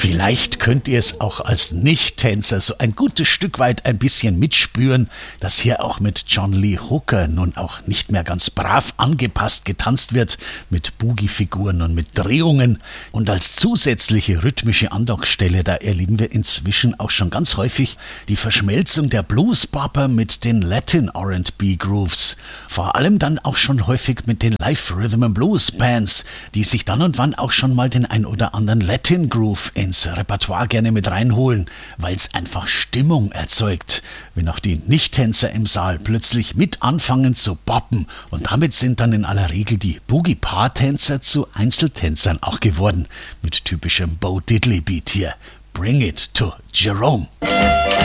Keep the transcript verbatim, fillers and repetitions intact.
Vielleicht könnt ihr es auch als Nicht-Tänzer so ein gutes Stück weit ein bisschen mitspüren, dass hier auch mit John Lee Hooker nun auch nicht mehr ganz brav angepasst getanzt wird, mit Boogie-Figuren und mit Drehungen. Und als zusätzliche rhythmische Andockstelle, da erleben wir inzwischen auch schon ganz häufig die Verschmelzung der Blues-Bopper mit den Latin-R and B-Grooves. Vor allem dann auch schon häufig mit den Live-Rhythm-and-Blues-Bands, die sich dann und wann auch schon mal den ein oder anderen Latin-Groove ins Repertoire gerne mit reinholen, weil es einfach Stimmung erzeugt, wenn auch die Nicht-Tänzer im Saal plötzlich mit anfangen zu boppen, und damit sind dann in aller Regel die Boogie-Paar-Tänzer zu Einzeltänzern auch geworden, mit typischem Bo Diddley-Beat hier. Bring it to Jerome.